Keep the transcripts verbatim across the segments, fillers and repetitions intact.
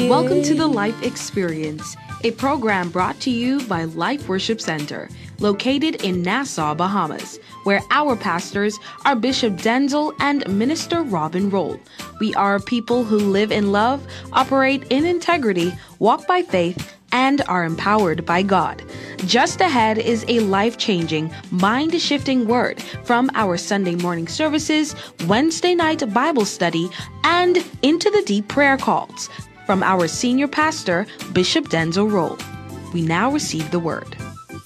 Welcome to the Life Experience, a program brought to you by Life Worship Center, located in Nassau, Bahamas, where our pastors are Bishop Denzel and Minister Robin Roll. We are people who live in love, operate in integrity, walk by faith, and are empowered by God. Just ahead is a life-changing, mind-shifting word from our Sunday morning services, Wednesday night Bible study, and Into the Deep prayer calls from our senior pastor, Bishop Denzel Roll. We now receive the word.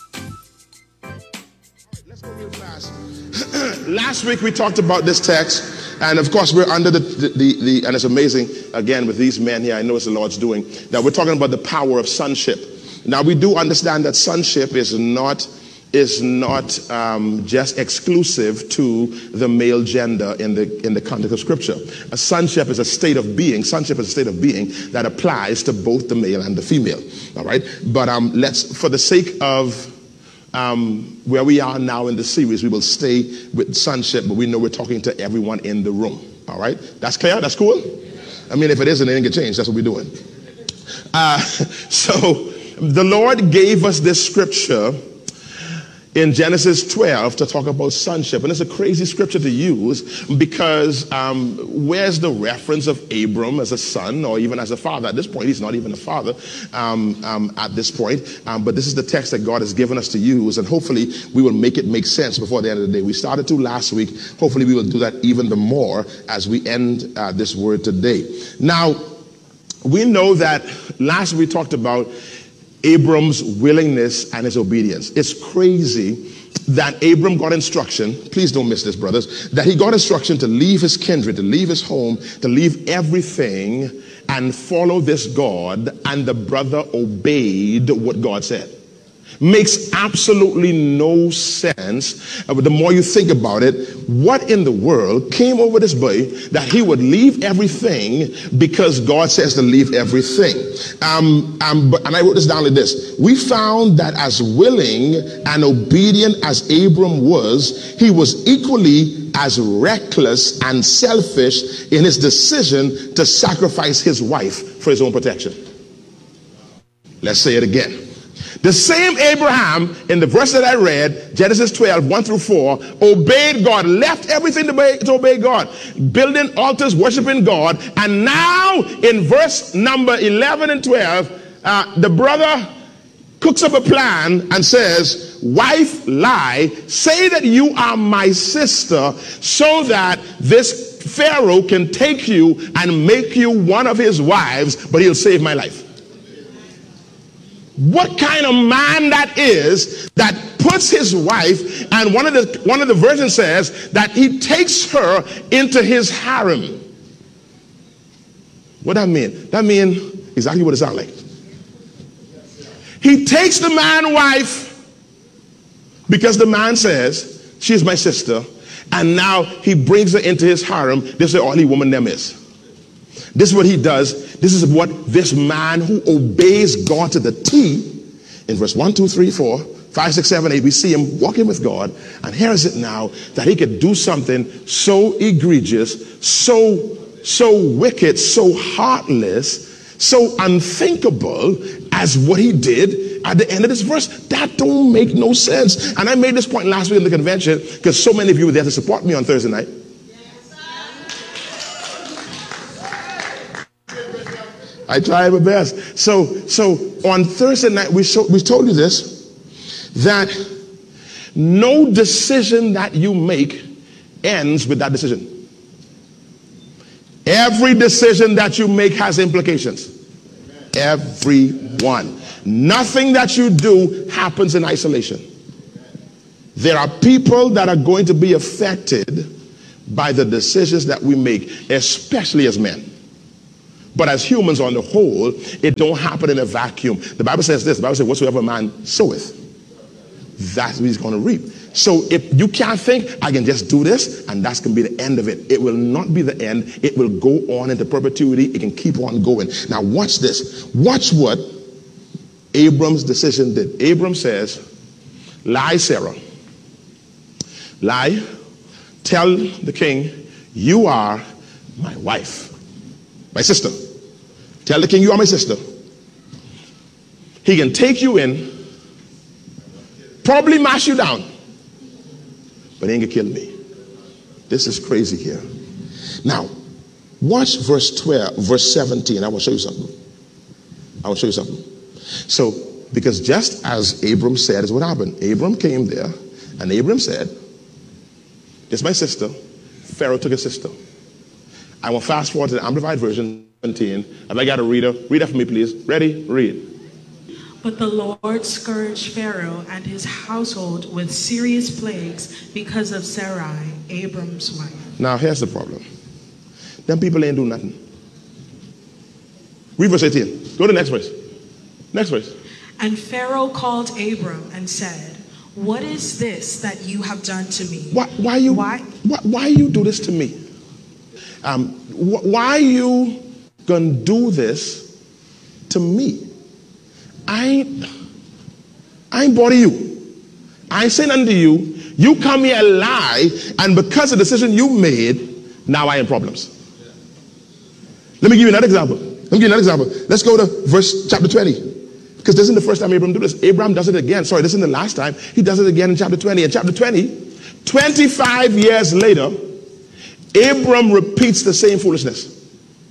Let's go real fast. Last week we talked about this text. And of course, we're under the, the, the, the, and it's amazing, again, with these men here, I know it's the Lord's doing, that we're talking about the power of sonship. Now, we do understand that sonship is not, is not um, just exclusive to the male gender in the, in the context of Scripture. A sonship is a state of being. Sonship is a state of being that applies to both the male and the female. All right? But um, let's, for the sake of Um, where we are now in the series, we will stay with sonship, but we know we're talking to everyone in the room. All right? That's clear? That's cool? I mean, if it isn't, it ain't gonna change. That's what we're doing. Uh, so the Lord gave us this scripture in Genesis twelve to talk about sonship. And it's a crazy scripture to use because um, where's the reference of Abram as a son or even as a father? At this point, he's not even a father um, um, at this point. Um, but this is the text that God has given us to use. And hopefully we will make it make sense before the end of the day. We started to last week. Hopefully we will do that even the more as we end uh, this word today. Now, we know that last we talked about Abram's willingness and his obedience. It's crazy that Abram got instruction, please don't miss this, brothers, that he got instruction to leave his kindred, to leave his home, to leave everything and follow this God, and the brother obeyed what God said. Makes absolutely no sense. But the more you think about it, what in the world came over this boy that he would leave everything because God says to leave everything? Um, um, but, and I wrote this down like this. We found that as willing and obedient as Abram was, he was equally as reckless and selfish in his decision to sacrifice his wife for his own protection. Let's say it again. The same Abraham in the verse that I read, Genesis twelve, one through four, obeyed God, left everything to obey, to obey God, building altars, worshiping God. And now in verse number eleven and twelve, uh, the brother cooks up a plan and says, wife, lie, say that you are my sister so that this Pharaoh can take you and make you one of his wives, but he'll save my life. What kind of man that is that puts his wife, and one of the one of the versions says that he takes her into his harem. What that mean? That mean exactly what it sounds like. He takes the man's wife because the man says she's my sister, and now he brings her into his harem. This is the only woman them is. This is what he does. This is what this man who obeys God to the T, in verse one, two, three, four, five, six, seven, eight, we see him walking with God. And here is it now that he could do something so egregious, so, so wicked, so heartless, so unthinkable as what he did at the end of this verse. That don't make no sense. And I made this point last week in the convention because so many of you were there to support me on Thursday night. I tried my best. So, so on Thursday night, we, show, we told you this, that no decision that you make ends with that decision. Every decision that you make has implications. Every one. Nothing that you do happens in isolation. There are people that are going to be affected by the decisions that we make, especially as men. But as humans on the whole, it don't happen in a vacuum. The Bible says this. The Bible says, whatsoever a man soweth, that's what he's going to reap. So if you can't think, I can just do this, and that's going to be the end of it. It will not be the end. It will go on into perpetuity. It can keep on going. Now watch this. Watch what Abram's decision did. Abram says, lie, Sarah. Lie. Tell the king, you are my wife. My sister. Tell the king you are my sister. He can take you in, probably mash you down, but he ain't gonna kill me. This is crazy here. Now, watch verse twelve, verse seventeen. I will show you something. I will show you something. So, because just as Abram said is what happened. Abram came there, and Abram said, this is my sister. Pharaoh took his sister. I will fast forward to the Amplified Version seventeen. If I got a reader, read that for me, please. Ready? Read. But the Lord scourged Pharaoh and his household with serious plagues because of Sarai, Abram's wife. Now, here's the problem. Them people ain't do nothing. Read verse eighteen. Go to the next verse. Next verse. And Pharaoh called Abram and said, what is this that you have done to me? Why, why you? Why? Why, why you do this to me? Um, wh- why you gonna do this to me? I ain't, I ain't bother you. I ain't saying unto you. You come here lie, and because of the decision you made, now I am problems. Let me give you another example. Let me give you another example. Let's go to verse chapter twenty. Because this isn't the first time Abraham did this. Abraham does it again. Sorry, this isn't the last time. He does it again in chapter twenty. In chapter twenty, twenty-five years later, Abram repeats the same foolishness.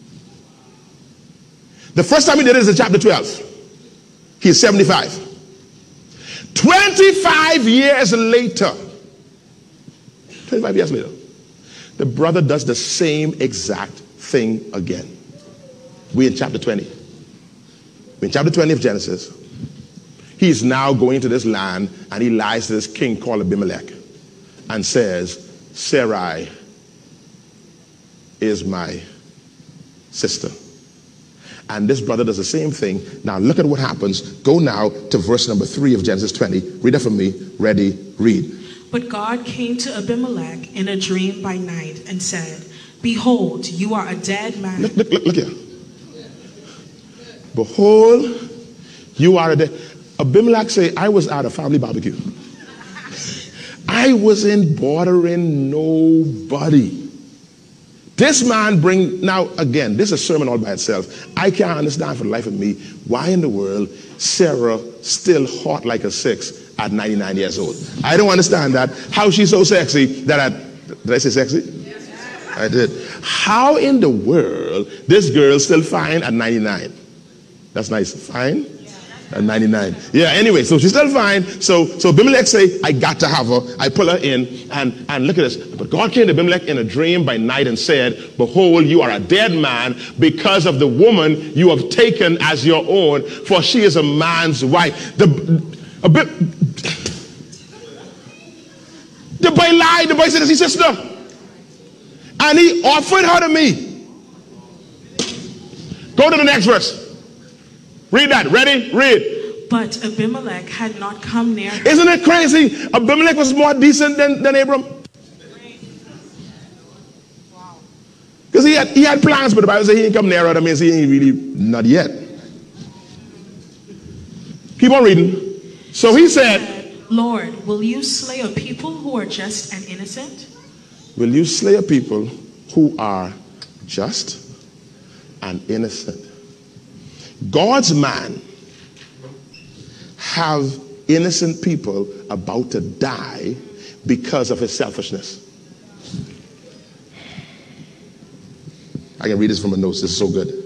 The first time he did it is in chapter twelve. He's seventy-five. twenty-five years later, twenty-five years later, the brother does the same exact thing again. We're in chapter twenty. In chapter twenty of Genesis, he's now going to this land and he lies to this king called Abimelech and says, Sarai is my sister. And this brother does the same thing. Now look at what happens. Go now to verse number three of Genesis twenty. Read it for me. Ready, read. But God came to Abimelech in a dream by night and said, behold, you are a dead man. Look, look, look, look here. Behold, you are a dead. Abimelech say, I was at a family barbecue. I wasn't bothering nobody. This man bring, now again, this is a sermon all by itself. I can't understand for the life of me why in the world Sarah still hot like a six at ninety-nine years old. I don't understand that. How she's so sexy that at, did I say sexy? Yes. I did. How in the world this girl still fine at ninety-nine? That's nice. Fine? At ninety-nine. Yeah, anyway, so she's still fine. So so Abimelech say, I got to have her. I pull her in, and, and look at this. But God came to Abimelech in a dream by night and said, behold, you are a dead man because of the woman you have taken as your own, for she is a man's wife. The, a bit, the boy lied. The boy said, it's his sister. And he offered her to me. Go to the next verse. Read that. Ready? Read. But Abimelech had not come near her. Isn't it crazy? Abimelech was more decent than, than Abram. Because he had, he had plans, but the Bible says he didn't come near her. That means he ain't really, not yet. Keep on reading. So he said, Lord, will you slay a people who are just and innocent? Will you slay a people who are just and innocent? God's man have innocent people about to die because of his selfishness. I can read this from the notes. This is so good.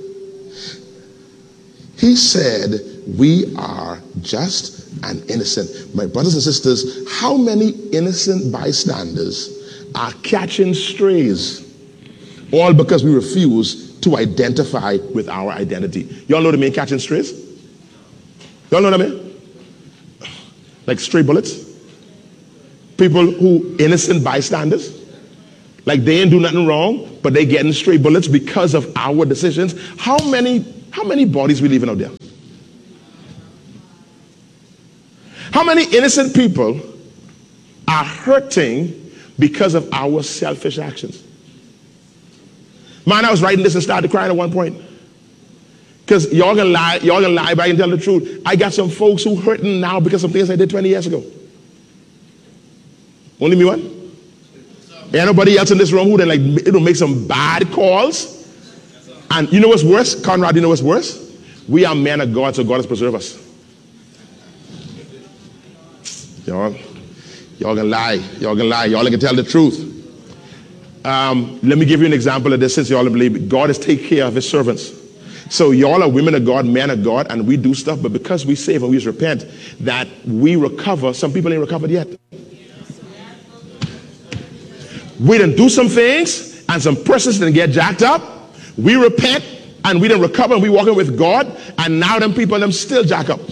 He said, we are just and innocent. My brothers and sisters, how many innocent bystanders are catching strays? All because we refuse to identify with our identity. Y'all know what I mean, catching strays? Y'all know what I mean? Like stray bullets. People who innocent bystanders. Like they ain't do nothing wrong, but they getting stray bullets because of our decisions. How many, how many bodies we leaving out there? How many innocent people are hurting because of our selfish actions? Man, I was writing this and started crying at one point. Because y'all gonna lie, y'all gonna lie, but I can tell the truth. I got some folks who hurting now because of things I did twenty years ago. Only me one? Ain't nobody else in this room who then like it'll make some bad calls And you know what's worse? Conrad, you know what's worse? We are men of God, so God has preserved us. Y'all, y'all gonna lie. Y'all gonna lie. Y'all can tell the truth. Um, let me give you an example of this since y'all believe God is take care of his servants. So y'all are women of God, men of God, and we do stuff, but because we save and we repent, that we recover. Some people ain't recovered yet. We didn't do some things, and some persons didn't get jacked up. We repent, and we didn't recover, and we walking with God, and now them people them still jack up.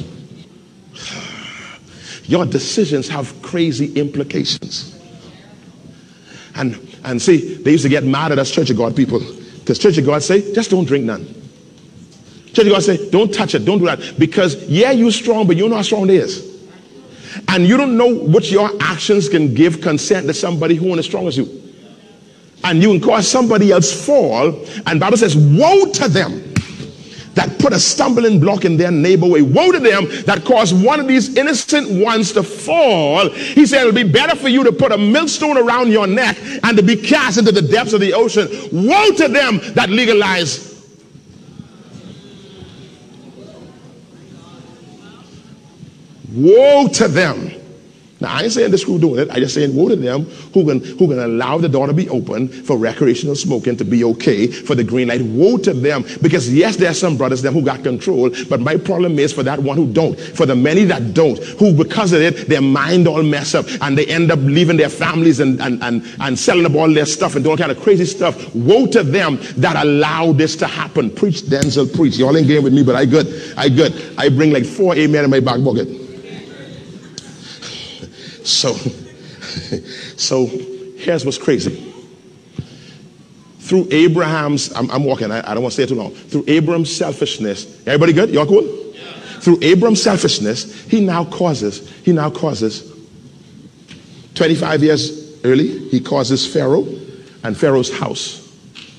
Your decisions have crazy implications. And and see, they used to get mad at us Church of God people, because Church of God say, just don't drink none. Church of God say, don't touch it, don't do that. Because yeah, you're strong, but you don't know how strong it is. And you don't know what your actions can give consent to somebody who ain't as strong as you. And you can cause somebody else fall. And the Bible says, woe to them that put a stumbling block in their neighbor way. Woe to them that cause one of these innocent ones to fall. He said it'll be better for you to put a millstone around your neck and to be cast into the depths of the ocean. Woe to them that legalize. Woe to them. Now, I ain't saying this crew doing it. I just saying woe to them who can who can allow the door to be open for recreational smoking to be okay, for the green light. Woe to them. Because yes, there are some brothers them who got control, but my problem is for that one who don't. For the many that don't, who because of it, their mind all mess up and they end up leaving their families and, and, and, and selling up all their stuff and doing all kind of crazy stuff. Woe to them that allow this to happen. Preach, Denzel, preach. Y'all ain't game with me, but I good. I good. I bring like four amen in my back pocket. So, so here's what's crazy. Through Abraham's, I'm, I'm walking, I, I don't want to stay too long. Through Abraham's selfishness, everybody good? Y'all cool? Yeah. Through Abraham's selfishness, he now causes, he now causes, twenty-five years early, he causes Pharaoh and Pharaoh's house.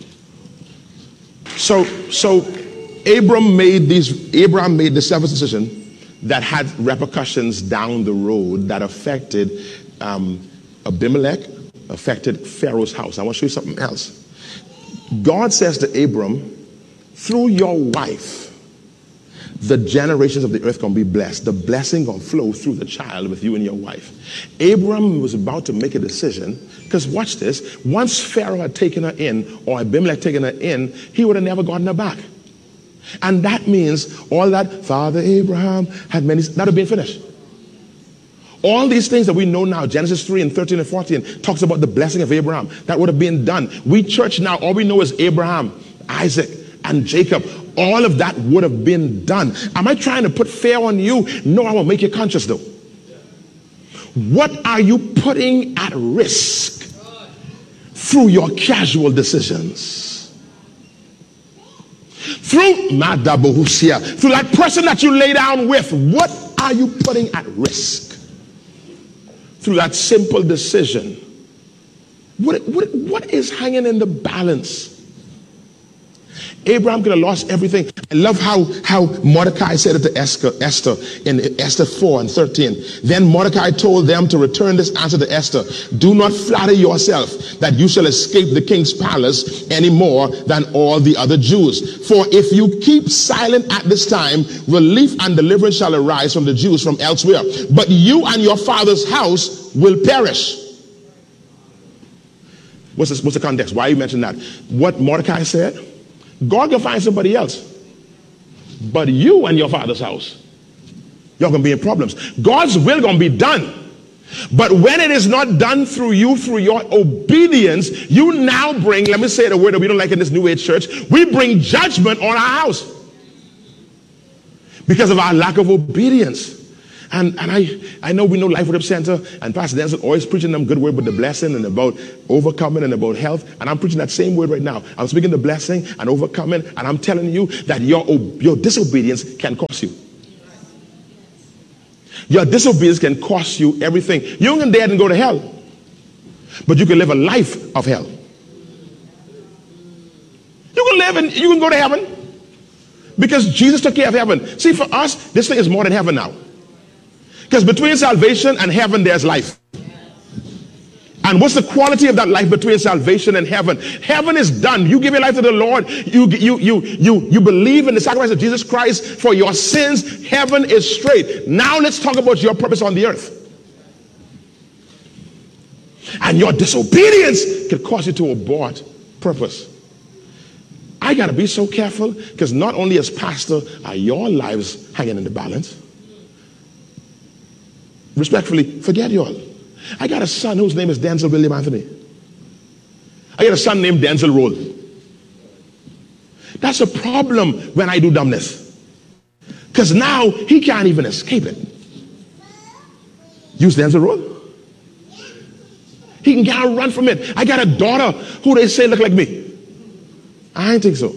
So, so Abraham made these, Abraham made the selfish decision that had repercussions down the road that affected um, Abimelech, affected Pharaoh's house. I want to show you something else. God says to Abram, through your wife, the generations of the earth going to be blessed. The blessing going to flow through the child with you and your wife. Abram was about to make a decision, because watch this, once Pharaoh had taken her in, or Abimelech taken her in, he would have never gotten her back. And that means all that Father Abraham had many, that would be finished. All these things that we know now, Genesis three and thirteen and fourteen, talks about the blessing of Abraham. That would have been done. We church now, all we know is Abraham, Isaac, and Jacob. All of that would have been done. Am I trying to put fear on you? No, I will make you conscious though. What are you putting at risk through your casual decisions? Through Madabohusia, through that person that you lay down with, what are you putting at risk? Through that simple decision. What, what, what is hanging in the balance? Abraham could have lost everything. I love how, how Mordecai said it to Esther, Esther in Esther four and thirteen. Then Mordecai told them to return this answer to Esther. Do not flatter yourself that you shall escape the king's palace any more than all the other Jews. For if you keep silent at this time, relief and deliverance shall arise from the Jews from elsewhere. But you and your father's house will perish. What's, this, what's the context? Why you mention that? What Mordecai said? God can find somebody else. But you and your father's house, you're going to be in problems. God's will going to be done. But when it is not done through you, through your obedience, you now bring, let me say the word that we don't like in this New Age church, we bring judgment on our house because of our lack of obedience. And, and I, I know we know Life Worship Center and Pastor Denzel always preaching them good word about the blessing and about overcoming and about health. And I'm preaching that same word right now. I'm speaking the blessing and overcoming, and I'm telling you that your, your disobedience can cost you. Your disobedience can cost you everything. You can dare and go to hell, but you can live a life of hell. You can live and you can go to heaven because Jesus took care of heaven. See, for us, this thing is more than heaven now. Because between salvation and heaven, there's life. And what's the quality of that life between salvation and heaven? Heaven is done. You give your life to the Lord. You, you, you, you, you believe in the sacrifice of Jesus Christ for your sins. Heaven is straight. Now let's talk about your purpose on the earth. And your disobedience can cause you to abort purpose. I got to be so careful, because not only as pastor are your lives hanging in the balance. Respectfully, forget y'all. I got a son whose name is Denzel William Anthony. I got a son named Denzel Roll. That's a problem when I do dumbness, because now he can't even escape it. Use Denzel Roll. He can can't run from it. I got a daughter who they say look like me. I don't think so.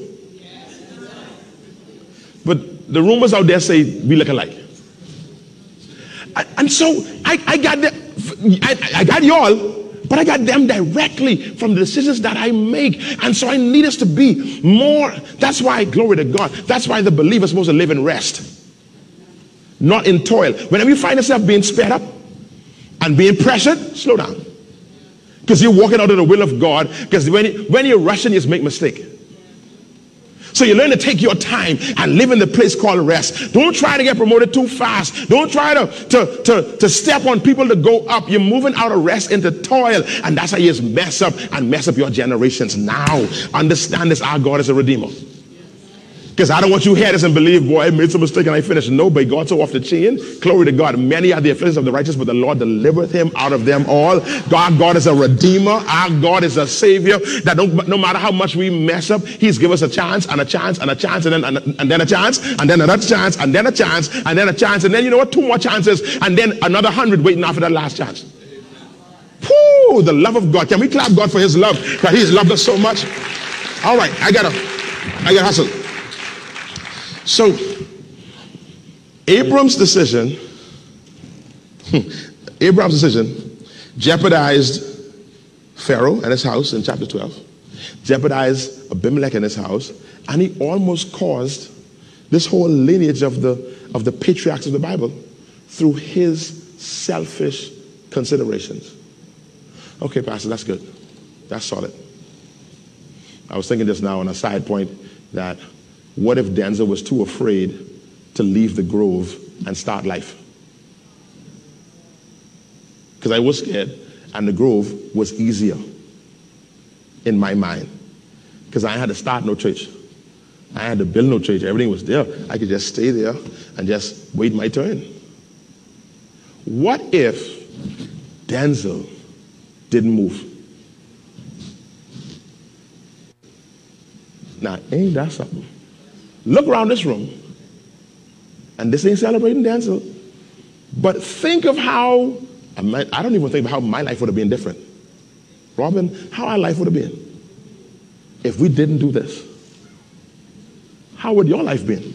But the rumors out there say we look alike. I, and so I, I got the, I, I got y'all, but I got them directly from the decisions that I make. And so I need us to be more. That's why, glory to God, that's why the believer is supposed to live in rest, not in toil. Whenever you find yourself being sped up and being pressured, slow down. Because you're walking out of the will of God. Because when, when you're rushing, you just make mistake. So you learn to take your time and live in the place called rest. Don't try to get promoted too fast. Don't try to, to, to, to step on people to go up. You're moving out of rest into toil. And that's how you just mess up and mess up your generations. Now, understand this, our God is a redeemer. Because I don't want you to hear this and believe, boy, I made some mistake and I finished. No, but God's so off the chain. Glory to God. Many are the afflictions of the righteous, but the Lord delivereth him out of them all. God, God is a redeemer. Our God is a savior. That don't, no matter how much we mess up, he's given us a chance and a chance and a chance and then, and, and then a chance and then another chance and then a chance and then a chance. And then, you know what? Two more chances and then another hundred waiting after that last chance. Whoo, the love of God. Can we clap God for his love? Because he's loved us so much. All right, I gotta, I gotta hustle. So, Abram's decision, Abraham's decision jeopardized Pharaoh and his house in chapter twelve, jeopardized Abimelech and his house, and he almost caused this whole lineage of the, of the patriarchs of the Bible through his selfish considerations. Okay, Pastor, that's good. That's solid. I was thinking just now on a side point that what if Denzel was too afraid to leave the grove and start life? Because I was scared, and the grove was easier in my mind. Because I had to start no church. I had to build no church. Everything was there. I could just stay there and just wait my turn. What if Denzel didn't move? Now, ain't that something? Look around this room, and this ain't celebrating Denzel, but think of how, I don't even think of how my life would have been different. Robin, how our life would have been if we didn't do this. How would your life been?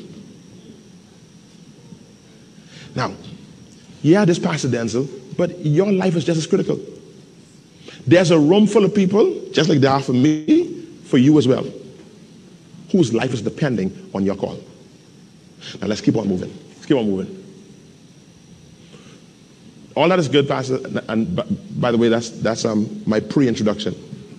Now, yeah, this Pastor Denzel, but your life is just as critical. There's a room full of people, just like there are for me, for you as well, whose life is depending on your call. Now let's keep on moving. Let's keep on moving. All that is good, Pastor. And by the way, that's that's um, my pre-introduction.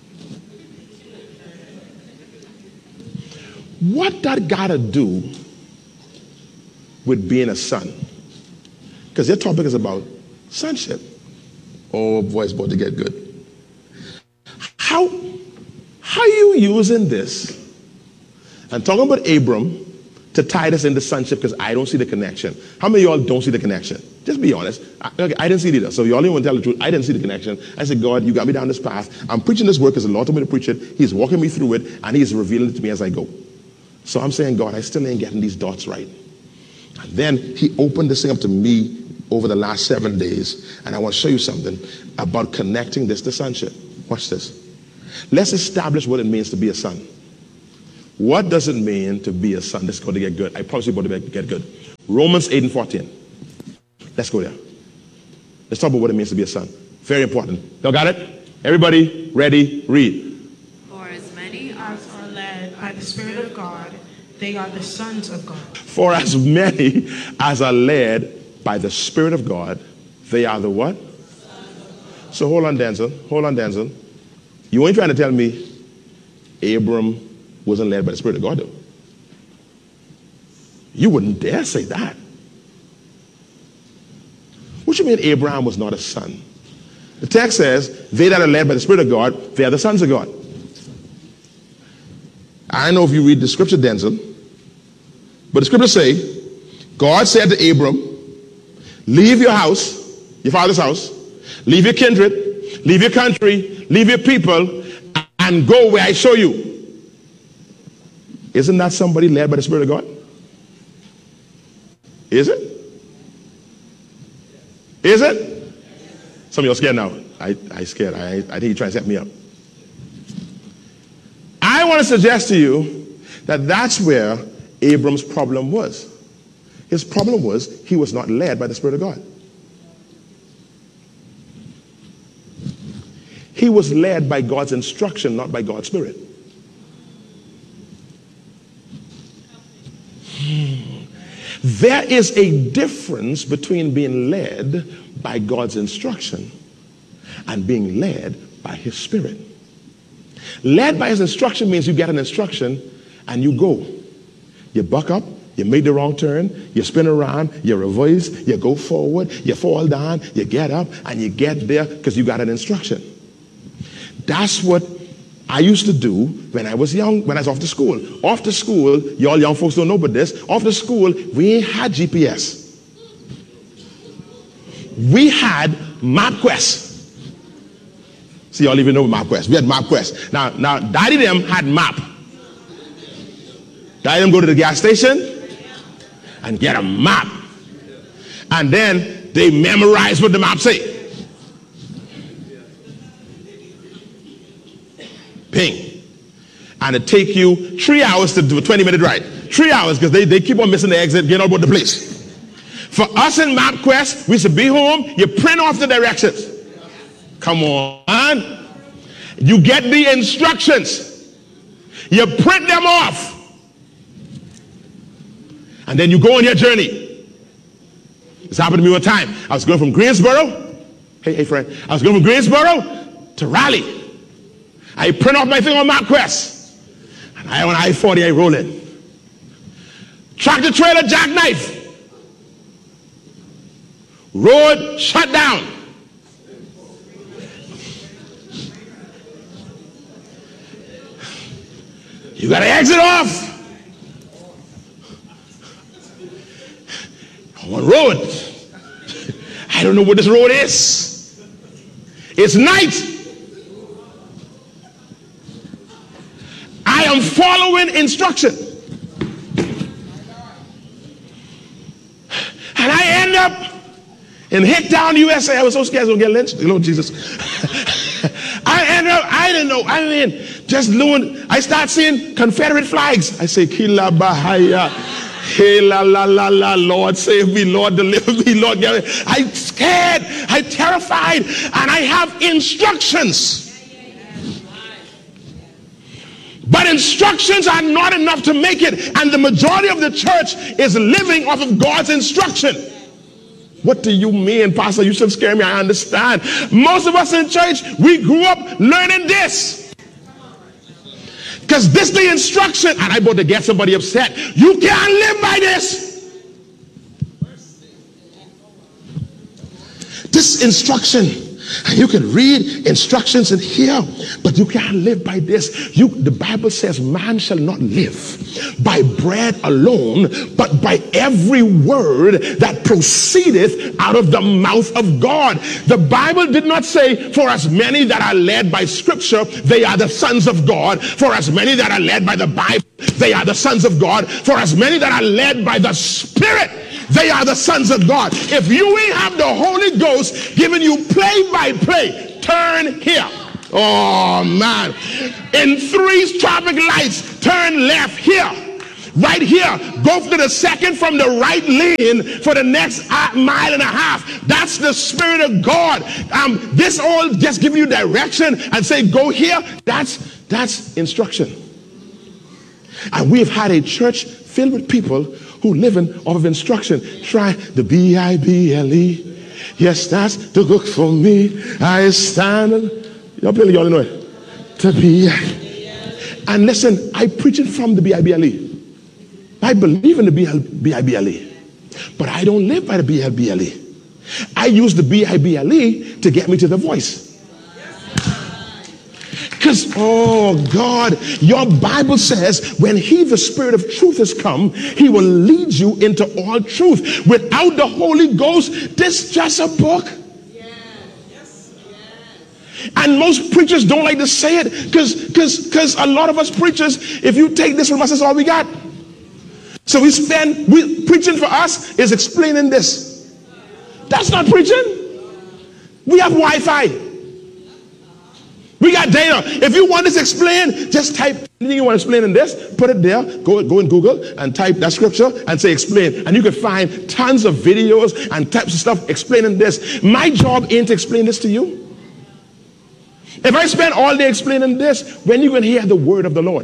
What that got to do with being a son? Because their topic is about sonship. Oh boy, it's about to get good. How how are you using this? I'm talking about Abram to tie this into sonship, because I don't see the connection. How many of y'all don't see the connection? Just be honest. I, okay, I didn't see it either. So y'all even want to tell the truth. I didn't see the connection. I said, God, you got me down this path. I'm preaching this word because the Lord told me to preach it. He's walking me through it, and he's revealing it to me as I go. So I'm saying, God, I still ain't getting these dots right. And then he opened this thing up to me over the last seven days, and I want to show you something about connecting this to sonship. Watch this. Let's establish what it means to be a son. What does it mean to be a son? This is going to get good. I promise you it's going to get good. Romans eight and fourteen. Let's go there. Let's talk about what it means to be a son. Very important. Y'all got it? Everybody ready? Read. For as many as are led by the Spirit of God, they are the sons of God. For as many as are led by the Spirit of God, they are the what? So hold on, Denzel. Hold on, Denzel. You ain't trying to tell me Abram wasn't led by the Spirit of God, though. You wouldn't dare say that. What you mean Abraham was not a son? The text says, they that are led by the Spirit of God, they are the sons of God. I know if you read the scripture, Denzel, but the scriptures say, God said to Abram, leave your house, your father's house, leave your kindred, leave your country, leave your people, and go where I show you. Isn't that somebody led by the Spirit of God? Is it? Is it? Some of you are scared now. I, I scared. I, I think you're trying to set me up. I want to suggest to you that that's where Abram's problem was. His problem was he was not led by the Spirit of God. He was led by God's instruction, not by God's Spirit. There is a difference between being led by God's instruction and being led by His Spirit. Led by His instruction means you get an instruction and you go. You buck up, you make the wrong turn, you spin around, you reverse, you go forward, you fall down, you get up, and you get there because you got an instruction. That's what I used to do when I was young, when I was off to school. Off to school, y'all young folks don't know about this, off to school, we ain't had G P S. We had MapQuest. See, y'all even know MapQuest. We had MapQuest. Now, now, Daddy them had map. Daddy them go to the gas station and get a map. And then they memorize what the map say. Ping. And it take you three hours to do a twenty minute ride. Three hours because they, they keep on missing the exit, getting all about the place. For us in MapQuest, we should be home, you print off the directions. Come on. You get the instructions. You print them off. And then you go on your journey. This happened to me one time. I was going from Greensboro. Hey, hey, friend. I was going from Greensboro to Raleigh. I print off my thing on MapQuest. And I on I forty, I roll in. Tractor trailer jackknife. Road shut down. You got to exit off. On road. I don't know what this road is. It's night. I am following instruction. And I end up in Hicktown, U S A. I was so scared I was going to get lynched. Lord Jesus. I end up, I didn't know. I mean, just doing, I start seeing Confederate flags. I say, Kila Bahaya. Hey, la, la, la, la, Lord, save me, Lord, deliver me, Lord. I'm scared. I'm terrified. And I have instructions. But instructions are not enough to make it. And the majority of the church is living off of God's instruction. What do you mean, Pastor? You should scare me. I understand. Most of us in church, we grew up learning this. Because this is the instruction. And I'm about to get somebody upset. You can't live by this. This instruction. And you can read instructions in here, but you can't live by this. You, the Bible says, man shall not live by bread alone, but by every word that proceedeth out of the mouth of God. The Bible did not say, for as many that are led by Scripture, they are the sons of God. For as many that are led by the Bible, they are the sons of God. For as many that are led by the Spirit, they are the sons of God. If you ain't have the Holy Ghost giving you play by play, turn here. Oh man. In three traffic lights, turn left here. Right here. Go to the second from the right lane for the next mile and a half. That's the Spirit of God. Um, this all just give you direction and say go here. That's that's instruction. And we've had a church filled with people who living off of instruction. Try the B I B L E. Yes, that's the book for me. I stand. Y'all play, y'all know it. To be. And listen, I preach it from the B I B L E. I believe in the B I B L E. But I don't live by the B I B L E. I use the B I B L E to get me to the voice. Because, oh God, your Bible says when he, the Spirit of truth, has come, he will lead you into all truth. Without the Holy Ghost, this is just a book. And most preachers don't like to say it because because because a lot of us preachers, if you take this from us, that's all we got. So we spend, we preaching for us is explaining this. That's not preaching. We have Wi-Fi. We got data. If you want this explained, just type anything you want to explain in this, put it there, go, go in Google and type that scripture and say explain. And you can find tons of videos and types of stuff explaining this. My job ain't to explain this to you. If I spend all day explaining this, when you can hear the word of the Lord?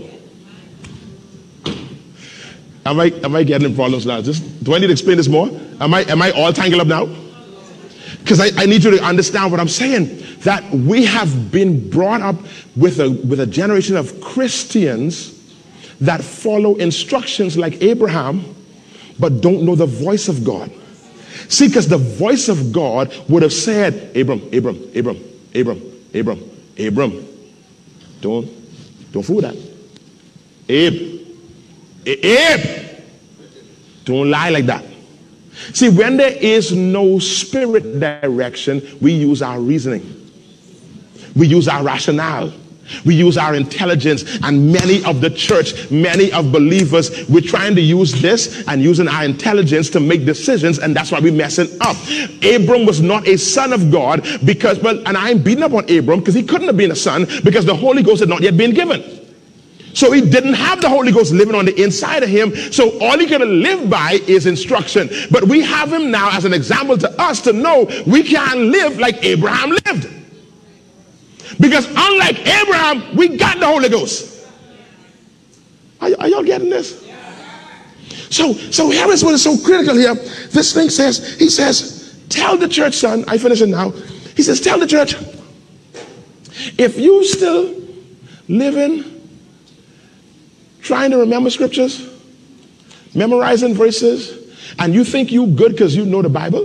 Am I, am I getting in problems now? Just, do I need to explain this more? Am I, am I all tangled up now? Because I, I need you to understand what I'm saying. That we have been brought up with a, with a generation of Christians that follow instructions like Abraham, but don't know the voice of God. See, because the voice of God would have said, Abram, Abram, Abram, Abram, Abram, Abram, don't, don't fool that. Abe, Abe, don't lie like that. See, when there is no spirit direction, we use our reasoning. We use our rationale. We use our intelligence. And many of the church, many of believers, we're trying to use this and using our intelligence to make decisions, and that's why we're messing up. Abram was not a son of God because, well, and I ain't beating up on Abram because he couldn't have been a son because the Holy Ghost had not yet been given. So he didn't have the Holy Ghost living on the inside of him. So all he could live by is instruction. But we have him now as an example to us to know we can't live like Abraham lived. Because unlike Abraham, we got the Holy Ghost. Are, are y'all getting this? So, so here is what is so critical here. This thing says, he says, tell the church, son, I finish it now. He says, tell the church, if you still living trying to remember scriptures, memorizing verses, and you think you good because you know the Bible,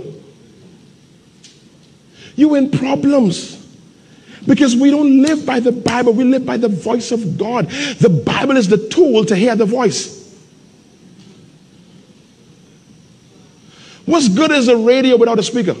you in problems. Because we don't live by the Bible, we live by the voice of God. The Bible is the tool to hear the voice. What's good is a radio without a speaker?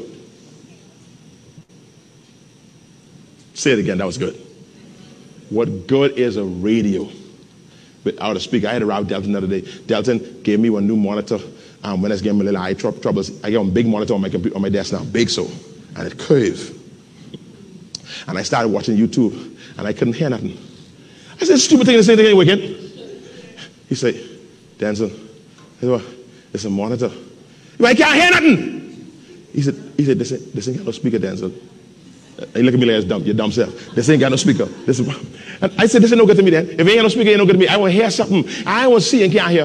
Say it again, that was good. What good is a radio without a speaker? I had a Ralph Delton the other day. Delton gave me one new monitor. Um, when I was getting my little eye tr- troubles, I got a big monitor on my computer, on my desk now, big so, and it curved. And I started watching YouTube, and I couldn't hear nothing. I said, stupid thing to say again, wicked. He said, Denzel, it's a monitor. I can't hear nothing. He said, he said, this ain't, this ain't got no speaker, Denzel. He look at me like, dumb, you dumb self. This ain't got no speaker. This is, and I said, this ain't no good to me then. If it ain't got no speaker, it ain't no good to me. I want to hear something. I want to see and can't hear.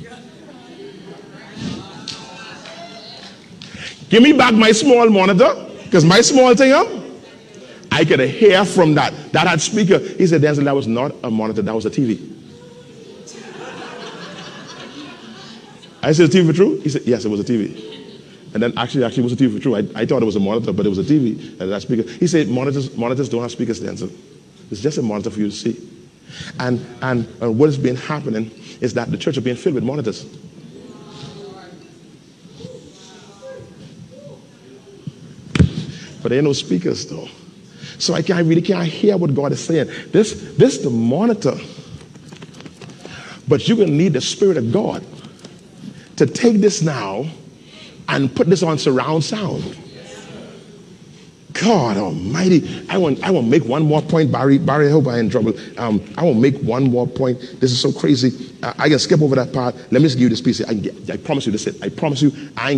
Give me back my small monitor, because my small thing up, I could hear from that. That had speaker. He said, Denzel, that was not a monitor, that was a T V. I said, T V for true? He said, yes, it was a T V. And then actually, actually it was a T V for true. I, I thought it was a monitor, but it was a T V. And that speaker. He said, monitors, monitors don't have speakers, Denzel. It's just a monitor for you to see. And, and, and what has been happening is that the church is being filled with monitors. But there ain't no speakers though. So I, can't, I really can't hear what God is saying. This, this is the monitor. But you're going to need the Spirit of God to take this now and put this on surround sound. God almighty. I want I want to make one more point, Barry. Barry, I hope I ain't in trouble. Um, I want to make one more point. This is so crazy. I, I can skip over that part. Let me just give you this piece. I, I promise you this. I promise you I ain't